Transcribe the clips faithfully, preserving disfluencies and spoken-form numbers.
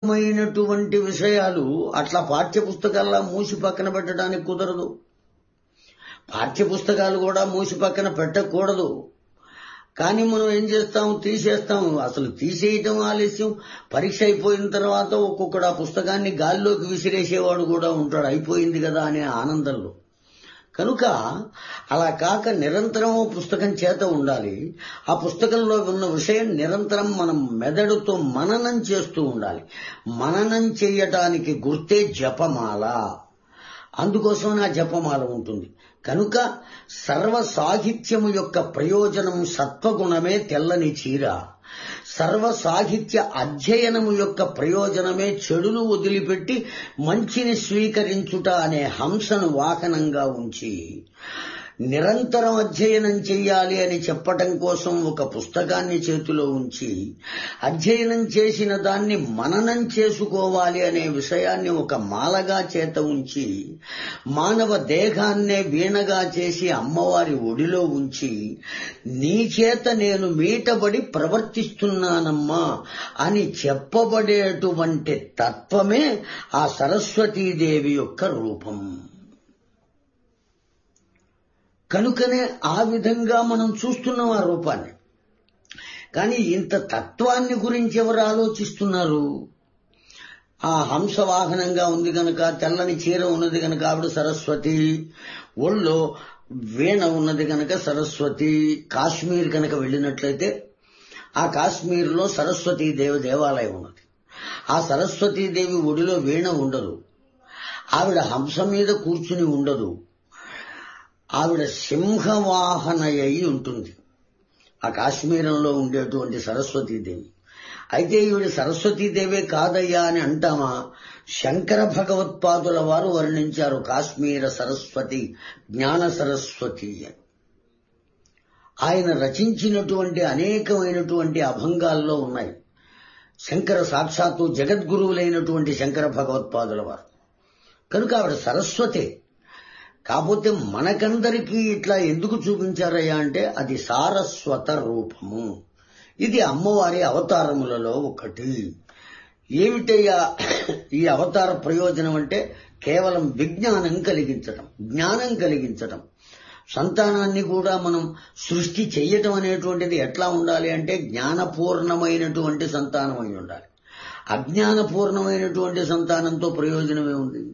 మైనటువంటి విషయాలు అట్లా పాఠ్య పుస్తకాల్లో మూసి పక్కన పెట్టడానికి కుదరదు. పాఠ్య పుస్తకాలు కూడా మూసి పక్కన పెట్టకూడదు. కానీ మనం ఏం చేస్తాం, తీసేస్తాం. అసలు తీసేయటం ఆలస్యం. పరీక్ష అయిపోయిన తర్వాత ఒక్కొక్కడు ఆ పుస్తకాన్ని గాల్లోకి విసిరేసేవాడు కూడా ఉంటాడు, అయిపోయింది కదా అనే ఆనందంలో. కనుక అలా కాక నిరంతరం పుస్తకం చేత ఉండాలి. ఆ పుస్తకంలో ఉన్న విషయం నిరంతరం మనం మెదడుతో మననం చేస్తూ ఉండాలి. మననం చేయటానికి గుర్తే జపమాల. అందుకోసం ఆ జపమాల ఉంటుంది. కనుక సర్వ సాహిత్యము యొక్క ప్రయోజనం సత్వగుణమే తెల్లని చీర. సర్వ సాహిత్య అధ్యయనము యొక్క ప్రయోజనమే చెడును వదిలిపెట్టి మంచిని స్వీకరించుట అనే హంసను వాహనంగా ఉంచి నిరంతరం అధ్యయనం చెయ్యాలి అని చెప్పటం కోసం ఒక పుస్తకాన్ని చేతిలో ఉంచి అధ్యయనం చేసిన దాన్ని మననం చేసుకోవాలి అనే విషయాన్ని ఒక మాలగా చేత ఉంచి మానవ దేహాన్నే వీణగా చేసి అమ్మవారి ఒడిలో ఉంచి నీ చేత నేను మీటబడి ప్రవర్తిస్తున్నానమ్మా అని చెప్పబడేటువంటి తత్వమే ఆ సరస్వతీదేవి యొక్క రూపం. కనుకనే ఆ విధంగా మనం చూస్తున్నాం ఆ రూపాన్ని. కానీ ఇంత తత్వాన్ని గురించి ఎవరు ఆలోచిస్తున్నారు? ఆ హంస వాహనంగా ఉంది గనక, తెల్లని చీర ఉన్నది గనక ఆవిడ సరస్వతి, ఒళ్ళో వీణ ఉన్నది గనక సరస్వతి. కాశ్మీర్ కనుక వెళ్ళినట్లయితే ఆ కాశ్మీర్లో సరస్వతీదేవి దేవాలయం ఉన్నది. ఆ సరస్వతీదేవి ఒడిలో వీణ ఉండదు, ఆవిడ హంస మీద కూర్చుని ఉండదు, ఆవిడ సింహవాహనయ్యి ఉంటుంది ఆ కాశ్మీరంలో ఉండేటువంటి సరస్వతీదేవి. అయితే ఈవిడ సరస్వతీదేవే కాదయ్యా అని అంటామా? శంకర భగవత్పాదుల వారు వర్ణించారు కాశ్మీర సరస్వతి, జ్ఞాన సరస్వతి అని. ఆయన రచించినటువంటి అనేకమైనటువంటి అభంగాల్లో ఉన్నాయి. శంకర సాక్షాత్తు జగద్గురువులైనటువంటి శంకర భగవత్పాదుల వారు. కనుక ఆవిడ సరస్వతే. కాకపోతే మనకందరికీ ఇట్లా ఎందుకు చూపించారయ్యా అంటే అది సారస్వత రూపము. ఇది అమ్మవారి అవతారములలో ఒకటి. ఏమిటయ్యా ఈ అవతార ప్రయోజనం అంటే కేవలం విజ్ఞానం కలిగించటం, జ్ఞానం కలిగించటం. సంతానాన్ని కూడా మనం సృష్టి చెయ్యటం అనేటువంటిది ఎట్లా ఉండాలి అంటే జ్ఞానపూర్ణమైనటువంటి సంతానం అయి ఉండాలి. అజ్ఞానపూర్ణమైనటువంటి సంతానంతో ప్రయోజనమే ఉంది.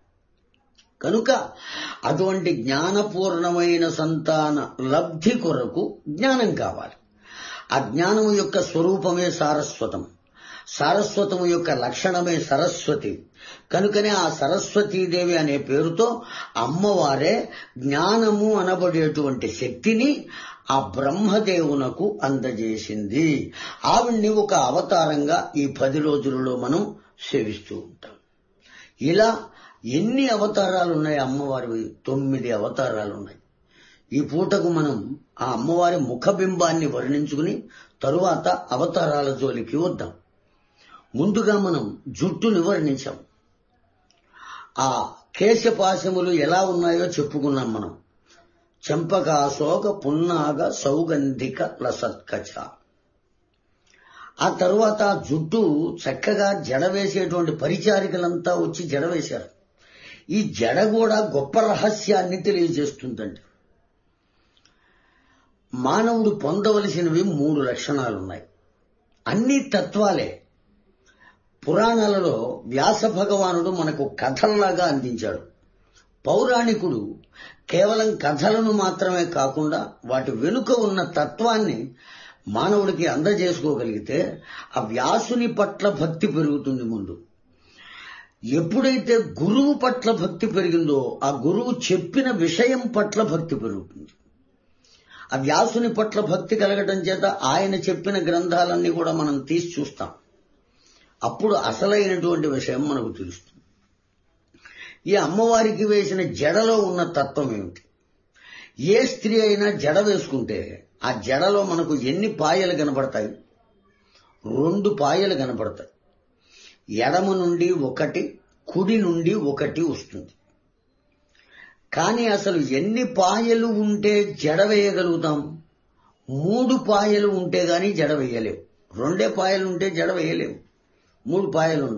కనుక అటువంటి జ్ఞానపూర్ణమైన సంతాన లబ్ధి కొరకు జ్ఞానం కావాలి. ఆ జ్ఞానము యొక్క స్వరూపమే సారస్వతం, సారస్వతము యొక్క లక్షణమే సరస్వతి. కనుకనే ఆ సరస్వతీదేవి అనే పేరుతో అమ్మవారే జ్ఞానము అనబడేటువంటి శక్తిని ఆ బ్రహ్మదేవునకు అందజేసింది. ఆవిడ్ని ఒక అవతారంగా ఈ పది రోజులలో మనం సేవిస్తూ ఉంటాం. ఇలా ఎన్ని అవతారాలు ఉన్నాయి అమ్మవారివి? తొమ్మిది అవతారాలు ఉన్నాయి. ఈ పూటకు మనం ఆ అమ్మవారి ముఖబింబాన్ని వర్ణించుకుని తరువాత అవతారాల జోలికి వద్దాం. ముందుగా మనం జుట్టుని వర్ణించాం. ఆ కేశపాశములు ఎలా ఉన్నాయో చెప్పుకున్నాం మనం. చంపకాశోక పున్నాగ సౌగంధిక లసత్కచ. ఆ తరువాత ఆ జుట్టు చక్కగా జడ వేసేటువంటి పరిచారికలంతా వచ్చి జడ వేశారు. ఈ జడ కూడా గొప్ప రహస్యాన్ని తెలియజేస్తుందండి. మానవుడు పొందవలసినవి మూడు లక్షణాలున్నాయి. అన్ని తత్వాలే. పురాణాలలో వ్యాస భగవానుడు మనకు కథల్లాగా అందించాడు. పౌరాణికుడు కేవలం కథలను మాత్రమే కాకుండా వాటి వెనుక ఉన్న తత్వాన్ని మానవుడికి అందజేసుకోగలిగితే ఆ వ్యాసుని పట్ల భక్తి పెరుగుతుంది. ముందు ఎప్పుడైతే గురువు పట్ల భక్తి పెరిగిందో ఆ గురువు చెప్పిన విషయం పట్ల భక్తి పెరుగుతుంది. ఆ వ్యాసుని పట్ల భక్తి కలగటం చేత ఆయన చెప్పిన గ్రంథాలన్నీ కూడా మనం తీసి చూస్తాం. అప్పుడు అసలైనటువంటి విషయం మనకు తెలుస్తుంది. ఈ అమ్మవారికి వేసిన జడలో ఉన్న తత్వం ఏమిటి? ఏ స్త్రీ అయినా జడ వేసుకుంటే ఆ జడలో మనకు ఎన్ని పాయలు కనపడతాయి? రెండు పాయలు కనపడతాయి. ఎడమ నుండి ఒకటి, కుడి నుండి ఒకటి వస్తుంది. కానీ అసలు ఎన్ని పాయలు ఉంటే జడ వేయగలుగుతాం? మూడు పాయలు ఉంటే గాని జడ వేయలేవు. రెండే పాయలు ఉంటే జడ వేయలేవు. మూడు పాయలు ఉండాలి.